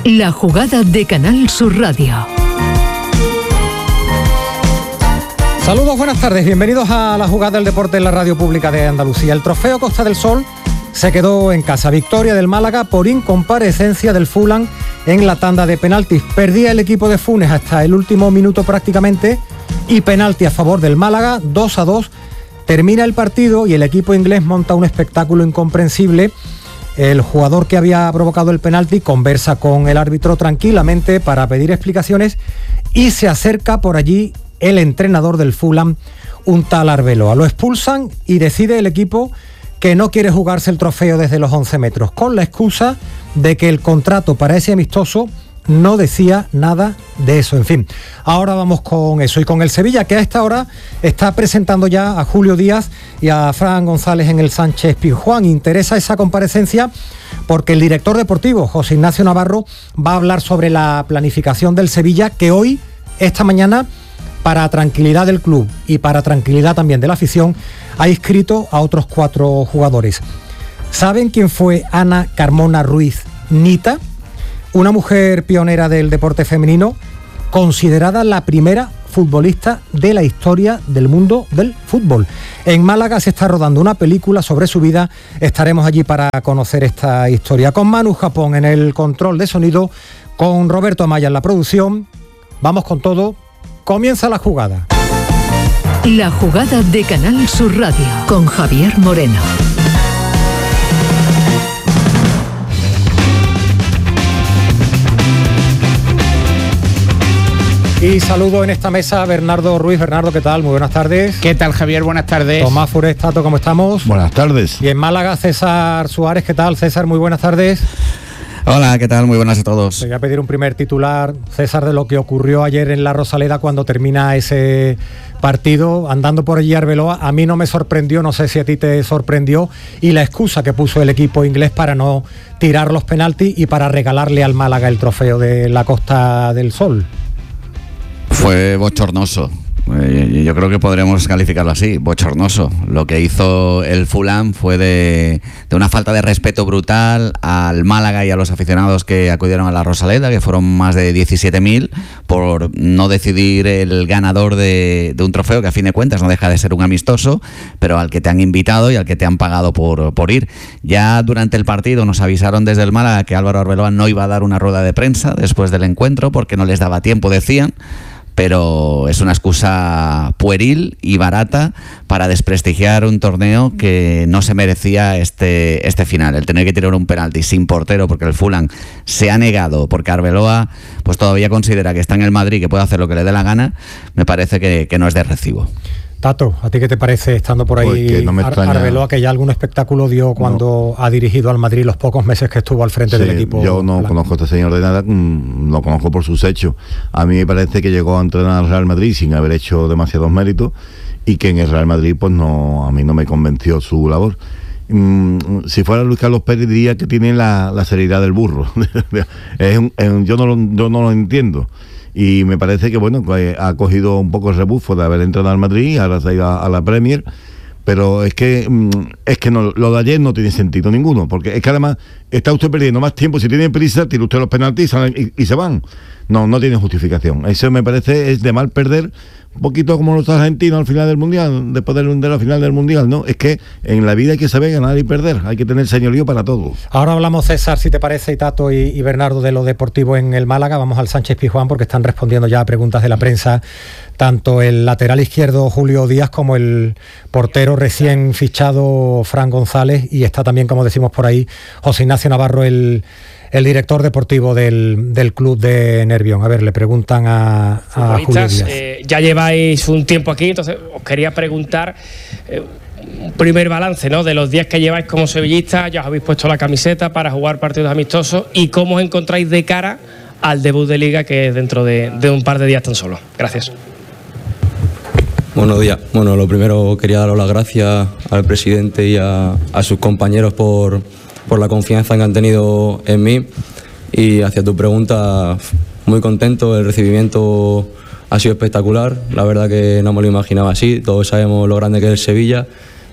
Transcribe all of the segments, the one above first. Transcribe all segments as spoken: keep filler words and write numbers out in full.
La jugada de Canal Sur Radio. Saludos, buenas tardes, bienvenidos a la jugada del deporte en la radio pública de Andalucía. El trofeo Costa del Sol se quedó en casa. Victoria del Málaga por incomparecencia del Fulham en la tanda de penaltis. Perdía el equipo de Funes hasta el último minuto prácticamente y penalti a favor del Málaga, dos a dos. Termina el partido y el equipo inglés monta un espectáculo incomprensible. El jugador que había provocado el penalti conversa con el árbitro tranquilamente para pedir explicaciones y se acerca por allí el entrenador del Fulham, un tal Arbeloa. Lo expulsan y decide el equipo que no quiere jugarse el trofeo desde los once metros, con la excusa de que el contrato para ese amistoso no decía nada de eso. En fin, ahora vamos con eso y con el Sevilla, que a esta hora está presentando ya a Julio Díaz y a Fran González en el Sánchez Pizjuán. Interesa esa comparecencia porque el director deportivo, José Ignacio Navarro, va a hablar sobre la planificación del Sevilla, que hoy, esta mañana, para tranquilidad del club y para tranquilidad también de la afición, ha inscrito a otros cuatro jugadores. ¿Saben quién fue Ana Carmona Ruiz Nita? Una mujer pionera del deporte femenino, considerada la primera futbolista de la historia del mundo del fútbol. En Málaga se está rodando una película sobre su vida. Estaremos allí para conocer esta historia. Con Manu Japón en el control de sonido, con Roberto Amaya en la producción. Vamos con todo. Comienza la jugada. La jugada de Canal Sur Radio con Javier Moreno. Y saludo en esta mesa a Bernardo Ruiz. Bernardo, ¿qué tal? Muy buenas tardes. ¿Qué tal, Javier? Buenas tardes. Tomás Fures, Tato, ¿cómo estamos? Buenas tardes. Y en Málaga, César Suárez, ¿qué tal? César, muy buenas tardes. Hola, ¿qué tal? Muy buenas a todos. Te voy a pedir un primer titular, César, de lo que ocurrió ayer en la Rosaleda cuando termina ese partido, andando por allí Arbeloa. A mí no me sorprendió, no sé si a ti te sorprendió, y la excusa que puso el equipo inglés para no tirar los penaltis y para regalarle al Málaga el trofeo de la Costa del Sol. Fue bochornoso. Yo creo que podremos calificarlo así, bochornoso. Lo que hizo el Fulham fue de, de una falta de respeto brutal al Málaga y a los aficionados que acudieron a la Rosaleda, que fueron más de diecisiete mil, por no decidir el ganador de, de un trofeo que a fin de cuentas no deja de ser un amistoso, pero al que te han invitado y al que te han pagado por, por ir. Ya durante el partido nos avisaron desde el Málaga que Álvaro Arbeloa no iba a dar una rueda de prensa después del encuentro porque no les daba tiempo, decían. Pero es una excusa pueril y barata para desprestigiar un torneo que no se merecía este, este final. El tener que tirar un penalti sin portero porque el Fulham se ha negado, porque Arbeloa pues todavía considera que está en el Madrid, que puede hacer lo que le dé la gana, me parece que, que no es de recibo. Tato, ¿a ti qué te parece estando por ahí pues no Ar- Arbeloa, que ya algún espectáculo dio cuando no. ha dirigido al Madrid los pocos meses que estuvo al frente sí, del equipo? Yo no blanco. conozco a este señor de nada, mmm, lo conozco por sus hechos. A mí me parece que llegó a entrenar al Real Madrid sin haber hecho demasiados méritos y que en el Real Madrid pues no, a mí no me convenció su labor. Mm, si fuera Luis Carlos Pérez diría que tiene la, la seriedad del burro. es un, es un, yo, no lo, yo no lo entiendo. Y me parece que bueno, pues, ha cogido un poco el rebufo de haber entrado al Madrid, ahora se ha ido a, a la Premier, pero es que es que no, lo de ayer no tiene sentido ninguno, porque es que además está usted perdiendo más tiempo. Si tiene prisa, tira usted los penaltis y, y se van. No, no tiene justificación. Eso me parece es de mal perder, un poquito como los argentinos al final del Mundial, después de la final del Mundial, ¿no? Es que en la vida hay que saber ganar y perder, hay que tener señorío para todo. Ahora hablamos, César, si te parece, y Tato y, y Bernardo, de lo deportivo en el Málaga. Vamos al Sánchez Pizjuán porque están respondiendo ya a preguntas de la prensa, tanto el lateral izquierdo Julio Díaz como el portero recién fichado Fran González, y está también, como decimos por ahí, José Ignacio Navarro, el el director deportivo del, del club de Nervión. A ver, le preguntan a, a Julio Díaz. Eh, ya lleváis un tiempo aquí, entonces os quería preguntar eh, un primer balance, ¿no?, de los días que lleváis como sevillistas. Ya os habéis puesto la camiseta para jugar partidos amistosos, y cómo os encontráis de cara al debut de Liga, que es dentro de, de un par de días tan solo. Gracias. Buenos días. Bueno, lo primero quería daros las gracias al presidente y a, a sus compañeros por por la confianza que han tenido en mí. Y hacia tu pregunta, muy contento, el recibimiento ha sido espectacular, la verdad que no me lo imaginaba así, todos sabemos lo grande que es el Sevilla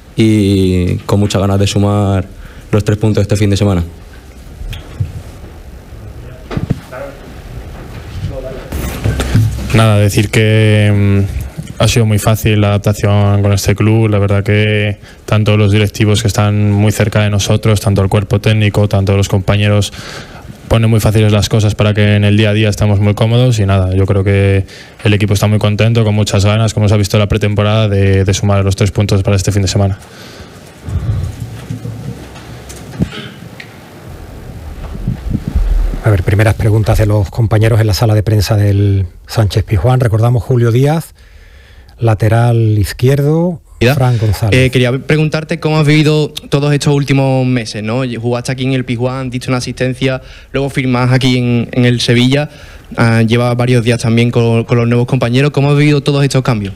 y con muchas ganas de sumar los tres puntos este fin de semana. Nada, decir que mmm, ha sido muy fácil la adaptación con este club. La verdad que tanto los directivos que están muy cerca de nosotros, tanto el cuerpo técnico, tanto los compañeros, ponen muy fáciles las cosas para que en el día a día estemos muy cómodos. Y nada, yo creo que el equipo está muy contento, con muchas ganas, como se ha visto en la pretemporada, de, de sumar los tres puntos para este fin de semana. A ver, primeras preguntas de los compañeros en la sala de prensa del Sánchez Pizjuán. Recordamos Julio Díaz, lateral izquierdo, Fran González. Eh, quería preguntarte cómo has vivido todos estos últimos meses, ¿no? Jugaste aquí en el Pizjuán, diste una asistencia, luego firmás aquí en, en el Sevilla, uh, llevas varios días también con, con los nuevos compañeros. ¿Cómo has vivido todos estos cambios?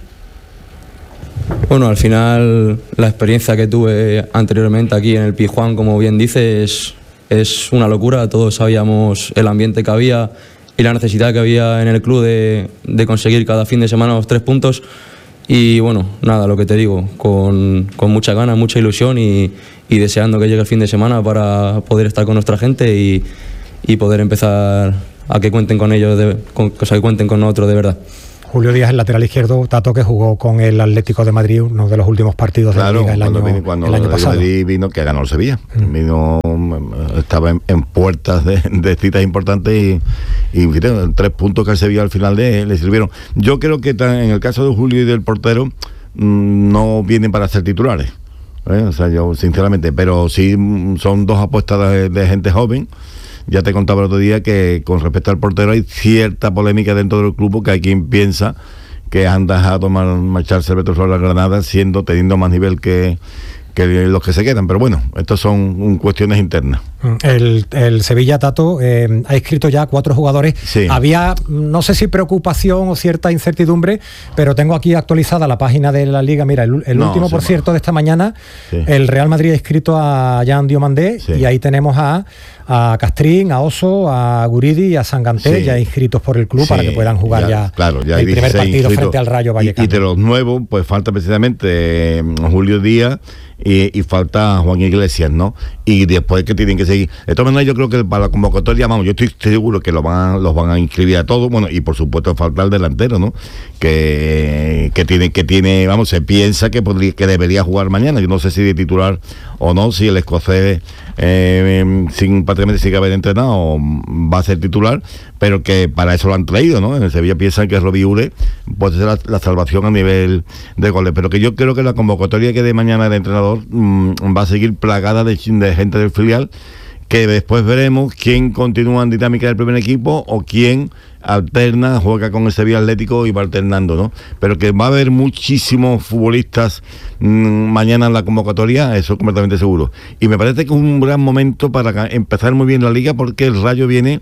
Bueno, al final la experiencia que tuve anteriormente aquí en el Pizjuán, como bien dices, es una locura. Todos sabíamos el ambiente que había y la necesidad que había en el club de, de conseguir cada fin de semana los tres puntos. Y bueno, nada, lo que te digo, con, con mucha ganas, mucha ilusión y, y deseando que llegue el fin de semana para poder estar con nuestra gente y, y poder empezar a que cuenten con ellos, de, con, o sea, que cuenten con nosotros de verdad. Julio Díaz, el lateral izquierdo, Tato, que jugó con el Atlético de Madrid, uno de los últimos partidos claro, de la Liga el cuando año, vino, cuando el año pasado. Madrid vino, que ganó el Sevilla. Mm. Vino, estaba en, en puertas de, de citas importantes y, y fíjate, tres puntos que el Sevilla al final le, le sirvieron. Yo creo que en el caso de Julio y del portero mmm, no vienen para ser titulares. ¿eh? O sea, yo sinceramente, pero sí son dos apuestas de, de gente joven. Ya te contaba el otro día que con respecto al portero hay cierta polémica dentro del club, que hay quien piensa que han dejado tomar, marcharse el Betis Rodas Granada siendo, teniendo más nivel que, que los que se quedan. Pero bueno, estas son un, cuestiones internas. El, el Sevilla, Tato, eh, ha inscrito ya cuatro jugadores. Sí. Había, no sé si preocupación o cierta incertidumbre, pero tengo aquí actualizada la página de la Liga. Mira, el, el no, último, por cierto, de esta mañana, sí. El Real Madrid ha inscrito a Jean Diomandé, sí. Y ahí tenemos a, a Castrín, a Oso, a Guridi y a Sanganté, sí. Ya inscritos por el club, sí. Para que puedan jugar ya, ya, claro, ya el primer partido inscritos frente al Rayo Vallecano. Y, y de los nuevos, pues falta precisamente eh, Julio Díaz y, y falta Juan Iglesias, ¿no? Y después que tienen que seguir. De todas maneras, yo creo que para la convocatoria, vamos, yo estoy seguro que lo van, los van a inscribir a todos, bueno, y por supuesto falta el delantero, ¿no? Que, que tiene, que tiene, vamos, se piensa que podría, que debería jugar mañana. Yo no sé si de titular o no, si el escocés eh, sin prácticamente sin haber entrenado va a ser titular, pero que para eso lo han traído, ¿no? En el Sevilla piensan que Robbie Ure puede ser la, la salvación a nivel de goles, pero que yo creo que la convocatoria que de mañana el entrenador mmm, va a seguir plagada de, de gente del filial, que después veremos quién continúa en dinámica del primer equipo o quién alterna, juega con el Sevilla Atlético y va alternando, ¿no? Pero que va a haber muchísimos futbolistas mmm, mañana en la convocatoria, eso es completamente seguro. Y me parece que es un gran momento para empezar muy bien la Liga, porque el Rayo viene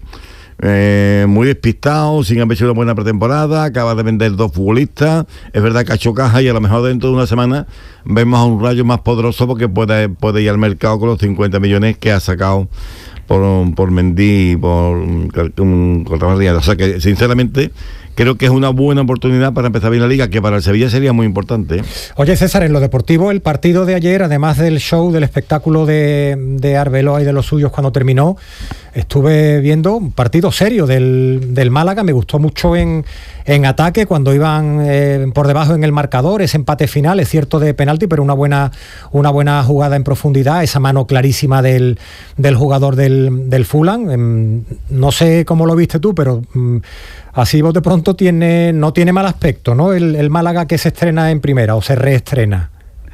Eh, muy despistado, sin haber hecho una buena pretemporada, acaba de vender dos futbolistas, es verdad que ha hecho caja y a lo mejor dentro de una semana vemos a un Rayo más poderoso porque puede, puede ir al mercado con los cincuenta millones que ha sacado por, por Mendy y por un Cortabarriada. O sea que sinceramente creo que es una buena oportunidad para empezar bien la Liga, que para el Sevilla sería muy importante. Oye, César, en lo deportivo, el partido de ayer, además del show, del espectáculo de, de Arbeloa y de los suyos cuando terminó, estuve viendo un partido serio del, del Málaga. Me gustó mucho en, en ataque, cuando iban eh, por debajo en el marcador, ese empate final, es cierto, de penalti, pero una buena, una buena jugada en profundidad, esa mano clarísima del, del jugador del, del Fulham. Eh, no sé cómo lo viste tú, pero mm, así vos de pronto tiene, no tiene mal aspecto, ¿no? El, el Málaga que se estrena en primera o se reestrena.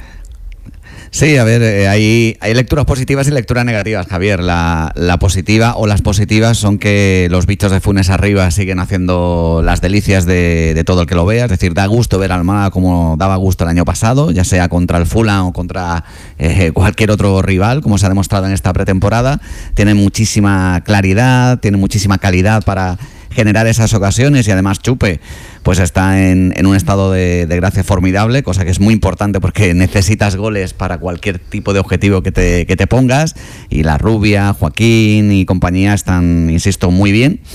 Sí, a ver, eh, hay, hay lecturas positivas y lecturas negativas, Javier. La, la positiva o las positivas son que los bichos de Funes arriba siguen haciendo las delicias de, de todo el que lo vea. Es decir, da gusto ver al Málaga como daba gusto el año pasado, ya sea contra el Fulham o contra eh, cualquier otro rival, como se ha demostrado en esta pretemporada. Tiene muchísima claridad, tiene muchísima calidad para generar esas ocasiones, y además Chupe pues está en, en un estado de, de gracia formidable, cosa que es muy importante porque necesitas goles para cualquier tipo de objetivo que te, que te pongas, y la Rubia, Joaquín y compañía están, insisto, muy bien.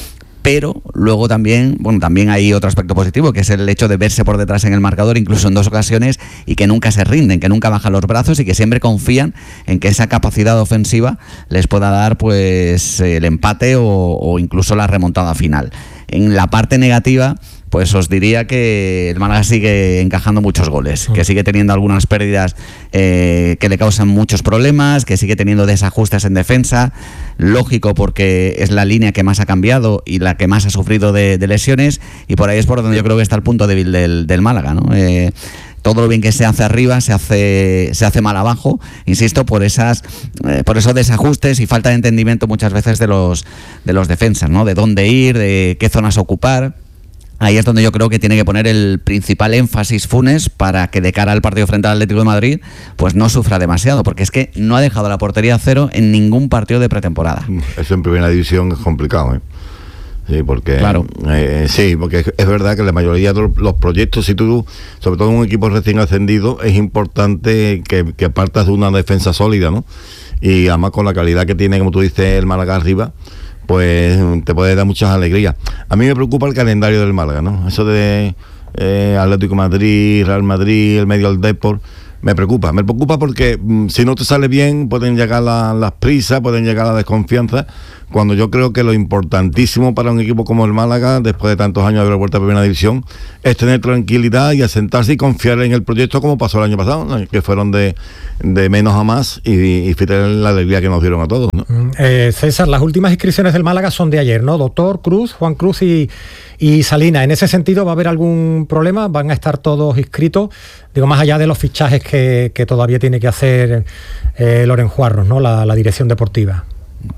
pero luego también, bueno, también hay otro aspecto positivo, que es el hecho de verse por detrás en el marcador, incluso en dos ocasiones, y que nunca se rinden, que nunca bajan los brazos y que siempre confían en que esa capacidad ofensiva les pueda dar pues el empate o, o incluso la remontada final. En la parte negativa, pues os diría que el Málaga sigue encajando muchos goles, que sigue teniendo algunas pérdidas eh, que le causan muchos problemas, que sigue teniendo desajustes en defensa, lógico porque es la línea que más ha cambiado y la que más ha sufrido de, de lesiones, y por ahí es por donde yo creo que está el punto débil del, del Málaga, ¿no? Eh, todo lo bien que se hace arriba se hace se hace mal abajo, insisto, por esas eh, por esos desajustes y falta de entendimiento muchas veces de los de los defensas, ¿no? De dónde ir, de qué zonas ocupar. Ahí es donde yo creo que tiene que poner el principal énfasis Funes para que de cara al partido frente al Atlético de Madrid pues no sufra demasiado, porque es que no ha dejado la portería a cero en ningún partido de pretemporada. Eso en primera división es complicado, ¿eh? Sí, porque claro. eh, sí, porque es, es verdad que la mayoría de los, los proyectos, si tú, sobre todo en un equipo recién ascendido, es importante que, que partas de una defensa sólida, ¿no? Y además con la calidad que tiene, como tú dices, el Málaga arriba, pues te puede dar muchas alegrías. A mí me preocupa el calendario del Málaga, ¿no? Eso de eh, Atlético de Madrid, Real Madrid, el medio del Depor, me preocupa. Me preocupa porque mm, si no te sale bien, pueden llegar la, las prisas, pueden llegar la desconfianza, cuando yo creo que lo importantísimo para un equipo como el Málaga, después de tantos años de haber vuelto a Primera División, es tener tranquilidad y asentarse y confiar en el proyecto como pasó el año pasado, ¿no? Que fueron de, de menos a más y, y fíjate la alegría que nos dieron a todos, ¿no? Eh, César, las últimas inscripciones del Málaga son de ayer, ¿no? Doctor, Cruz, Juan Cruz y, y Salina. En ese sentido, ¿va a haber algún problema? ¿Van a estar todos inscritos? Digo, más allá de los fichajes que, que todavía tiene que hacer eh, Loren Juarros, ¿no? La, la dirección deportiva.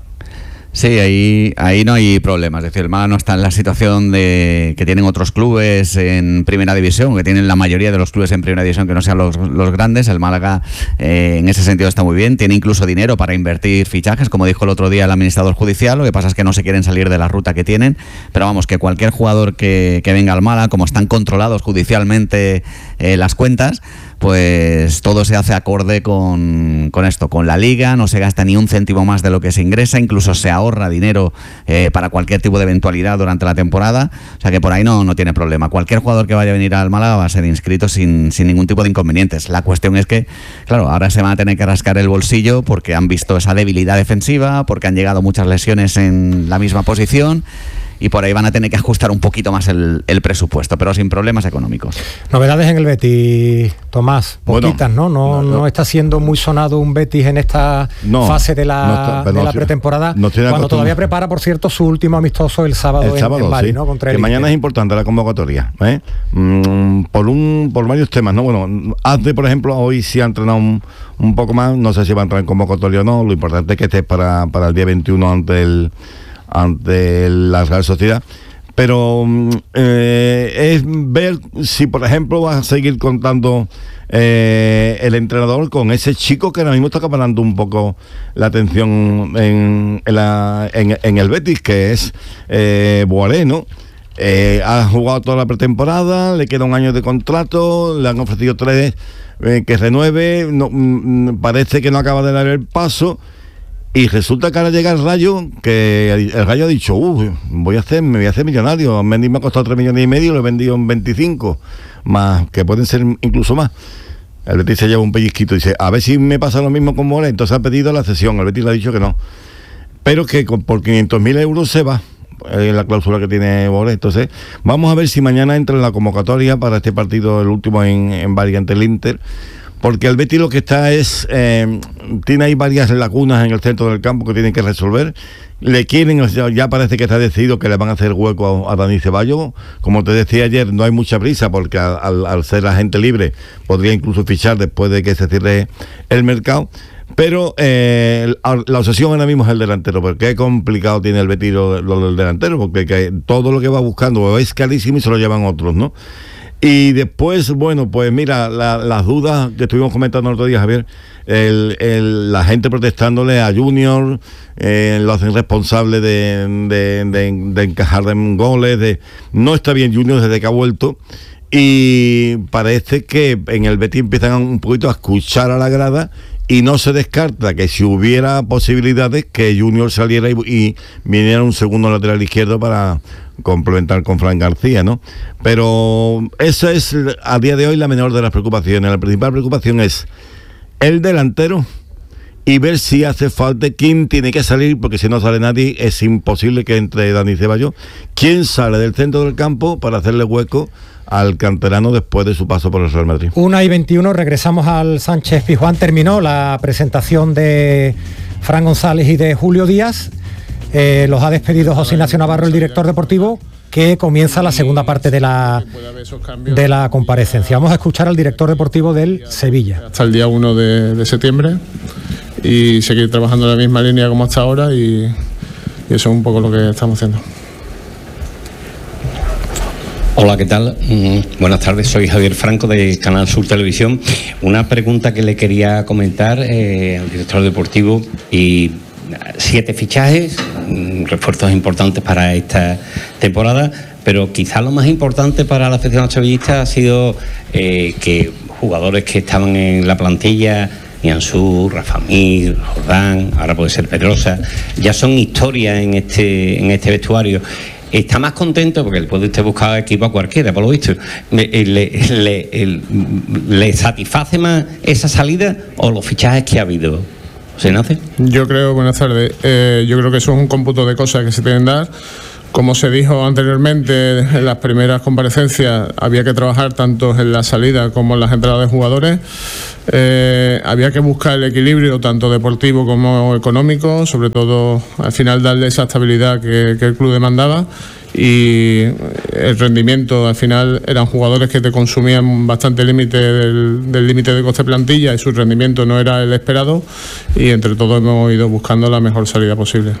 Sí, ahí, ahí no hay problemas. Es decir, el Málaga no está en la situación de que tienen otros clubes en Primera División, que tienen la mayoría de los clubes en Primera División que no sean los, los grandes. El Málaga eh, en ese sentido está muy bien, tiene incluso dinero para invertir fichajes, como dijo el otro día el administrador judicial. Lo que pasa es que no se quieren salir de la ruta que tienen, pero vamos, que cualquier jugador que, que venga al Málaga, como están controlados judicialmente eh, las cuentas, pues todo se hace acorde con, con esto, con la liga, no se gasta ni un céntimo más de lo que se ingresa, incluso se ahorra dinero eh, para cualquier tipo de eventualidad durante la temporada, o sea que por ahí no, no tiene problema. Cualquier jugador que vaya a venir al Málaga va a ser inscrito sin, sin ningún tipo de inconvenientes. La cuestión es que, claro, ahora se van a tener que rascar el bolsillo porque han visto esa debilidad defensiva, porque han llegado muchas lesiones en la misma posición, y por ahí van a tener que ajustar un poquito más el, el presupuesto, pero sin problemas económicos. Novedades en el Betis, Tomás, poquitas, bueno, ¿no? No, no, no está siendo muy sonado un Betis en esta no, fase de la, no está, de no, la pretemporada, no cuando todavía prepara, por cierto, su último amistoso el sábado, el sábado en, en Bari, sí, ¿no? Contra el que mañana es importante la convocatoria, ¿eh? Mm, por un por varios temas, ¿no? Bueno, Azde, por ejemplo, hoy sí ha entrenado un, un poco más, no sé si va a entrar en convocatoria o no, lo importante es que esté para, para el día veintiuno ante el ante la Real Sociedad, pero eh, es ver si por ejemplo va a seguir contando eh, el entrenador con ese chico que ahora mismo está acaparando un poco la atención en, en, la, en, en el Betis, que es eh, Boalé, ¿no? Eh, ha jugado toda la pretemporada, le queda un año de contrato, le han ofrecido tres eh, que renueve, no, mm, parece que no acaba de dar el paso. Y resulta que ahora llega el Rayo, que el Rayo ha dicho, uh, voy a hacer, me voy a hacer millonario. Mendy me ha costado tres millones y medio, lo he vendido en veinticinco, más, que pueden ser incluso más. El Betis se lleva un pellizquito y dice, a ver si me pasa lo mismo con Moré. Entonces ha pedido la cesión, el Betis le ha dicho que no. Pero que con, por quinientos mil euros se va, en la cláusula que tiene Moré. Entonces vamos a ver si mañana entra en la convocatoria para este partido, el último en, en Bari ante el Inter. Porque el Betis lo que está es, eh, tiene ahí varias lagunas en el centro del campo que tienen que resolver. Le quieren, o sea, ya parece que está decidido que le van a hacer hueco a, a Dani Ceballos. Como te decía ayer, no hay mucha prisa porque al, al ser agente libre podría incluso fichar después de que se cierre el mercado. Pero eh, la obsesión ahora mismo es el delantero, porque es complicado tiene el Betis lo, lo del delantero, porque que todo lo que va buscando es carísimo y se lo llevan otros, ¿no? Y después, bueno, pues mira, la, las dudas que estuvimos comentando el otro día, Javier, el, el, la gente protestándole a Junior, eh, lo hacen responsable de, de, de, de encajar en goles, de no está bien Junior desde que ha vuelto, y parece que en el Betis empiezan un poquito a escuchar a la grada y no se descarta que si hubiera posibilidades que Junior saliera y, y viniera un segundo lateral izquierdo para complementar con Fran García, ¿no? Pero esa es a día de hoy la menor de las preocupaciones. La principal preocupación es el delantero y ver si hace falta quién tiene que salir, porque si no sale nadie es imposible que entre Dani Ceballos. ¿Quién sale del centro del campo para hacerle hueco al canterano después de su paso por el Real Madrid? una y veintiuno, regresamos al Sánchez Pizjuán. Terminó la presentación de Fran González y de Julio Díaz. Eh, los ha despedido José Ignacio Navarro, el director deportivo, que comienza la segunda parte de la, de la comparecencia. Vamos a escuchar al director deportivo del Sevilla. Hasta el día uno de, de septiembre y seguir trabajando en la misma línea como hasta ahora, y, y eso es un poco lo que estamos haciendo. Hola, ¿qué tal? Mm, buenas tardes, soy Javier Franco de Canal Sur Televisión. Una pregunta que le quería comentar eh, al director deportivo. Y siete fichajes, mm, refuerzos importantes para esta temporada, pero quizá lo más importante para la afición sevillista ha sido eh, que jugadores que estaban en la plantilla, Nianzú, Rafa Mir, Jordán, ahora puede ser Pedrosa, ya son historia en este, en este vestuario. Está más contento porque le puede usted buscar equipo a cualquiera, por lo visto. ¿Le, le, le, le satisface más esa salida o los fichajes que ha habido? ¿Se nace? Yo creo, buenas tardes, eh, yo creo que eso es un cómputo de cosas que se tienen que dar. Como se dijo anteriormente en las primeras comparecencias, había que trabajar tanto en la salida como en las entradas de jugadores. Eh, había que buscar el equilibrio tanto deportivo como económico, sobre todo al final darle esa estabilidad que, que el club demandaba. Y el rendimiento, al final eran jugadores que te consumían bastante límite del, del límite de coste plantilla, y su rendimiento no era el esperado, y entre todos hemos ido buscando la mejor salida posible.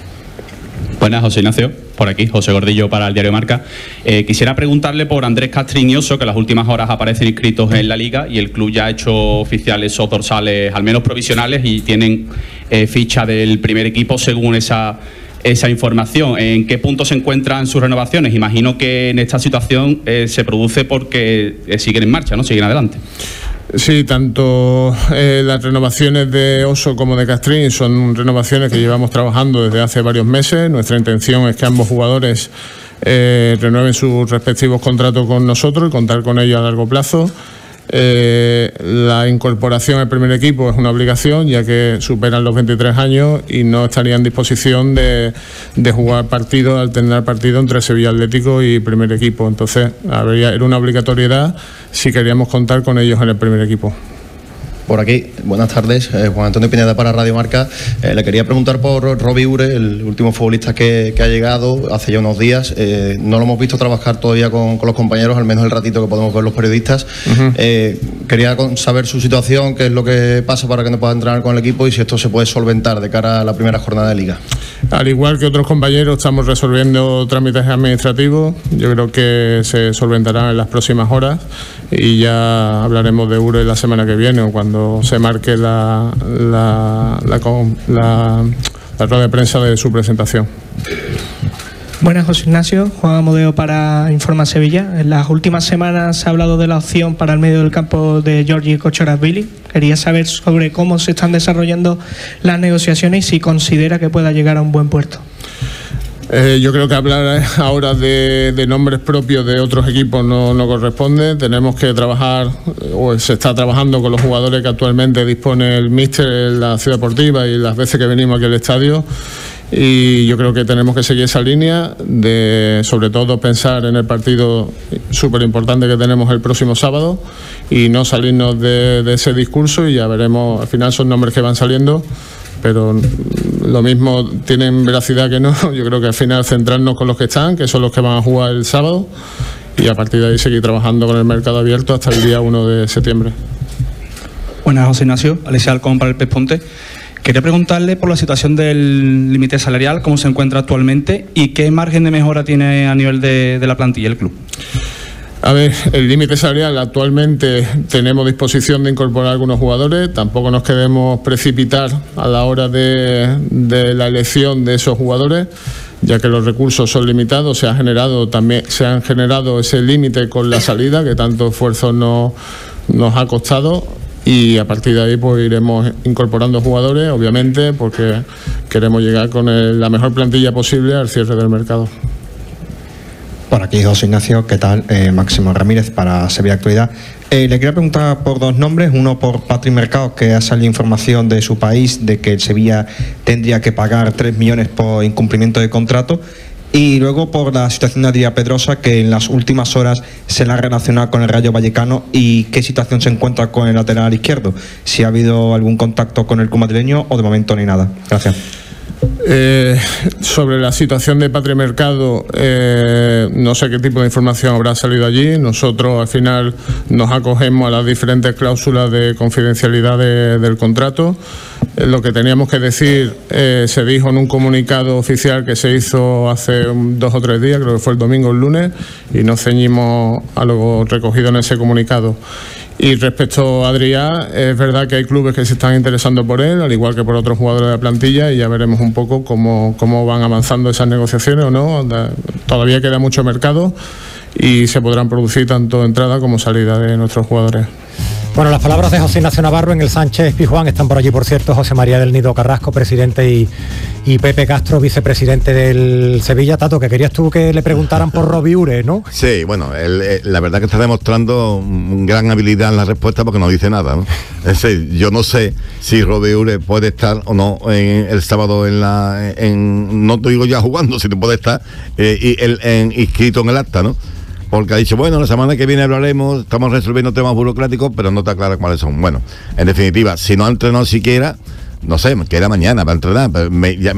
Buenas, José Ignacio, por aquí, José Gordillo para el diario Marca. Eh, quisiera preguntarle por Andrés Castriñoso, que en las últimas horas aparecen inscritos en la Liga y el club ya ha hecho oficiales esos dorsales, al menos provisionales, y tienen eh, ficha del primer equipo según esa, esa información. ¿En qué punto se encuentran sus renovaciones? Imagino que en esta situación eh, se produce porque eh, siguen en marcha, ¿no? Siguen adelante. Sí, tanto eh, las renovaciones de Oso como de Castrín son renovaciones que llevamos trabajando desde hace varios meses. Nuestra intención es que ambos jugadores eh, renueven sus respectivos contratos con nosotros y contar con ellos a largo plazo. Eh, la incorporación al primer equipo es una obligación, ya que superan los veintitrés años y no estarían en disposición de, de jugar partidos, alternar partidos entre Sevilla Atlético y primer equipo. Entonces habría, era una obligatoriedad si queríamos contar con ellos en el primer equipo. Por aquí, buenas tardes, eh, Juan Antonio Pineda para Radio Marca. Eh, le quería preguntar por Robbie Ure, el último futbolista que, que ha llegado hace ya unos días. Eh, no lo hemos visto trabajar todavía con, con los compañeros, al menos el ratito que podemos ver los periodistas. Uh-huh. eh, quería saber su situación, qué es lo que pasa para que no pueda entrenar con el equipo y si esto se puede solventar de cara a la primera jornada de Liga. Al igual que otros compañeros, estamos resolviendo trámites administrativos. Yo creo que se solventarán en las próximas horas y ya hablaremos de Ure la semana que viene o cuando se marque la, la, la, la, la rueda de prensa de su presentación. Buenas, José Ignacio, Juan Amodeo para Informa Sevilla. En las últimas semanas se ha hablado de la opción para el medio del campo de Giorgi Kochorazvili. Quería saber sobre cómo se están desarrollando las negociaciones y si considera que pueda llegar a un buen puerto. Eh, yo creo que hablar ahora de, de nombres propios de otros equipos no, no corresponde. Tenemos que trabajar, o se está trabajando con los jugadores que actualmente dispone el míster en la Ciudad Deportiva y las veces que venimos aquí al estadio. Y yo creo que tenemos que seguir esa línea de, sobre todo, pensar en el partido súper importante que tenemos el próximo sábado y no salirnos de, de ese discurso, y ya veremos. Al final son nombres que van saliendo, pero lo mismo tienen veracidad que no. Yo creo que al final centrarnos con los que están, que son los que van a jugar el sábado, y a partir de ahí seguir trabajando con el mercado abierto hasta el día uno de septiembre. Buenas, José Ignacio, Alexia Alcón para el Pespunte. Quería preguntarle por la situación del límite salarial, cómo se encuentra actualmente y qué margen de mejora tiene a nivel de, de la plantilla el club. A ver, el límite salarial actualmente tenemos disposición de incorporar algunos jugadores, tampoco nos queremos precipitar a la hora de, de la elección de esos jugadores, ya que los recursos son limitados. Se ha generado también se han generado ese límite con la salida que tanto esfuerzo nos, nos ha costado. y a partir de ahí pues iremos incorporando jugadores, obviamente, porque queremos llegar con el, la mejor plantilla posible al cierre del mercado. Por aquí José Ignacio, ¿qué tal? Eh, Máximo Ramírez para Sevilla Actualidad. Eh, le quería preguntar por dos nombres, uno por Patrick Mercado, que ha salido información de su país de que el Sevilla tendría que pagar tres millones por incumplimiento de contrato, y luego por la situación de Adrián Pedrosa, que en las últimas horas se la ha relacionado con el Rayo Vallecano, y qué situación se encuentra con el lateral izquierdo, si ha habido algún contacto con el club madrileño o de momento ni nada. Gracias. Eh, sobre la situación de Patrick Mercado, eh, no sé qué tipo de información habrá salido allí. Nosotros al final nos acogemos a las diferentes cláusulas de confidencialidad de, del contrato. Eh, lo que teníamos que decir eh, se dijo en un comunicado oficial que se hizo hace un, dos o tres días, creo que fue el domingo o el lunes, y nos ceñimos a lo recogido en ese comunicado. Y respecto a Adrián, es verdad que hay clubes que se están interesando por él, al igual que por otros jugadores de la plantilla, y ya veremos un poco cómo, cómo van avanzando esas negociaciones o no. Todavía queda mucho mercado y se podrán producir tanto entrada como salida de nuestros jugadores. Bueno, las palabras de José Ignacio Navarro en el Sánchez Pizjuán. Están por allí, por cierto, José María del Nido Carrasco, presidente, y, y Pepe Castro, vicepresidente del Sevilla. Tato, que querías tú que le preguntaran por Robbie Ure, ¿no? Sí, bueno, él, eh, la verdad que está demostrando un gran habilidad en la respuesta porque no dice nada, ¿no? Es decir, yo no sé si Robbie Ure puede estar o no en, el sábado en la... En, no te digo ya jugando, si te puede estar eh, y, el, en, inscrito en el acta, ¿no? Porque ha dicho, bueno, la semana que viene hablaremos, estamos resolviendo temas burocráticos, pero no está claro cuáles son. Bueno, en definitiva, si no ha entrenado siquiera, no sé, que era mañana para entrenar. Me, ya,